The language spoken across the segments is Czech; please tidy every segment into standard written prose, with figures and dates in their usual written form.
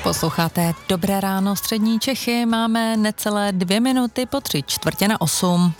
Posloucháte Dobré ráno střední Čechy, máme necelé 2 minuty po 7:45.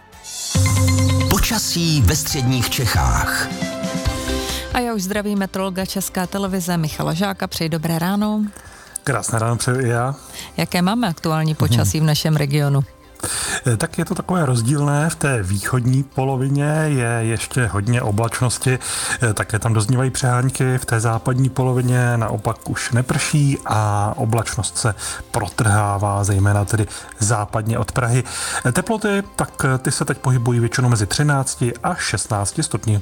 Počasí ve středních Čechách. A já už zdravím meteorologa České televize Michala Žáka, přeji dobré ráno. Krásné ráno přeji i já. Jaké máme aktuální počasí v našem regionu? Tak je to takové rozdílné, v té východní polovině je ještě hodně oblačnosti, také tam doznívají přehánky, v té západní polovině naopak už neprší a oblačnost se protrhává, zejména tedy západně od Prahy. Teploty, tak ty se teď pohybují většinou mezi 13 a 16 stupni.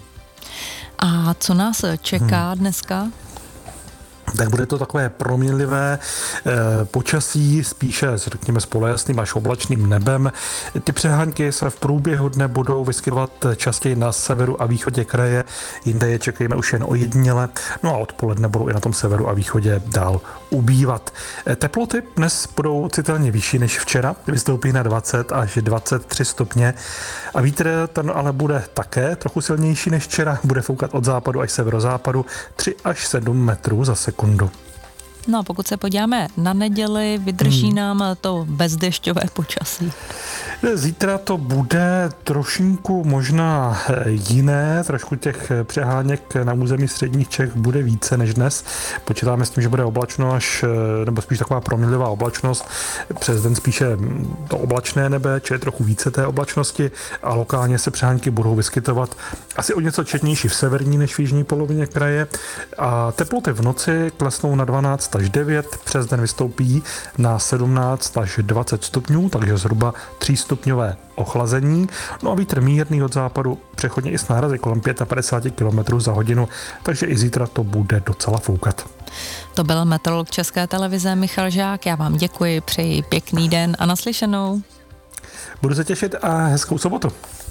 A co nás čeká dneska? Tak bude to takové proměnlivé počasí, spíše řekněme s polojasným až oblačným nebem. Ty přehánky se v průběhu dne budou vyskytovat častěji na severu a východě kraje, jinde je čekejme už jen ojediněle, no a odpoledne budou i na tom severu a východě dál ubývat. Teploty dnes budou citelně vyšší než včera, vystoupí na 20 až 23 stupně a vítr ten ale bude také trochu silnější než včera, bude foukat od západu až severozápadu 3 až 7 metrů za sekundu. No a pokud se podíváme na neděli, vydrží nám to bezdešťové počasí. Zítra to bude trošinku možná jiné, trošku těch přeháněk na území středních Čech bude více než dnes. Počítáme s tím, že bude oblačno nebo spíš taková proměnlivá oblačnost. Přes den spíše to oblačné nebe, či je trochu více té oblačnosti a lokálně se přehánky budou vyskytovat asi o něco četnější v severní než v jižní polovině kraje. A teploty v noci klesnou na 12 až 9, přes den vystoupí na 17 až 20 stupňů, takže zhruba 3stupňové ochlazení. No a vítr mírný od západu, přechodně i s nárazy kolem 55 km za hodinu, takže i zítra to bude docela foukat. To byl meteorolog České televize Michal Žák, já vám děkuji, přeji pěkný den a naslyšenou. Budu se těšit a hezkou sobotu.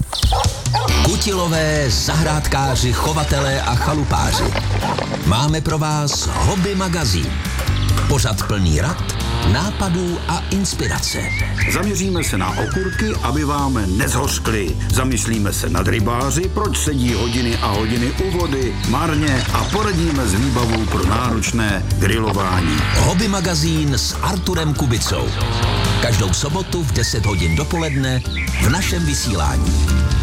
Kutilové, zahrádkáři, chovatelé a chalupáři. Máme pro vás Hobby magazín. Pořad plný rad, nápadů a inspirace. Zaměříme se na okurky, aby vám nezhořkly. Zamyslíme se nad rybáři, proč sedí hodiny a hodiny u vody marně a poradíme s výbavou pro náročné grilování. Hobby magazín s Arturem Kubicou. Každou sobotu v 10 hodin dopoledne v našem vysílání.